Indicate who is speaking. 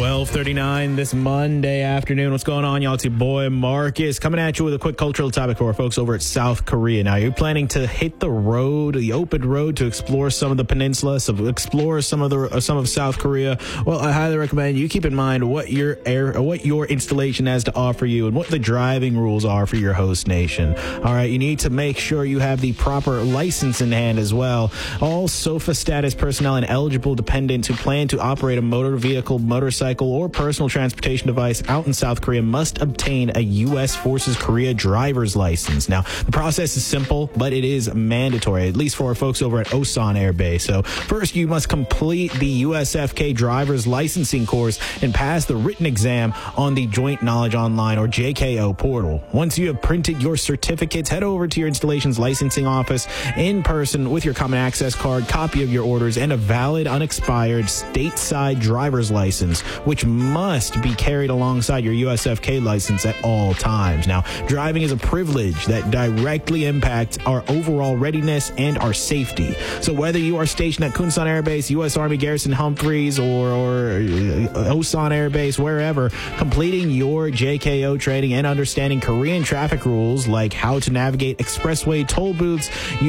Speaker 1: 12:39 this Monday afternoon. What's going on, y'all? It's your boy Marcus coming at you with a quick cultural topic for our folks over at South Korea. Now, you're planning to hit the road, the open road, to explore some of the peninsula, explore some of South Korea. Well, I highly recommend you keep in mind what your installation has to offer you and what the driving rules are for your host nation. All right, you need to make sure you have the proper license in hand as well. All SOFA status personnel and eligible dependents who plan to operate a motor vehicle, motorcycle, or personal transportation device out in South Korea must obtain a U.S. Forces Korea driver's license. Now, the process is simple, but it is mandatory, at least for our folks over at Osan Air Base. So first, you must complete the USFK driver's licensing course and pass the written exam on the Joint Knowledge Online, or JKO, portal. Once you have printed your certificates, head over to your installation's licensing office in person with your common access card, copy of your orders, and a valid, unexpired stateside driver's license, which must be carried alongside your USFK license at all times. Now, driving is a privilege that directly impacts our overall readiness and our safety. So whether you are stationed at Kunsan Air Base, U.S. Army Garrison Humphreys, or Osan Air Base, wherever, completing your JKO training and understanding Korean traffic rules like how to navigate expressway toll booths,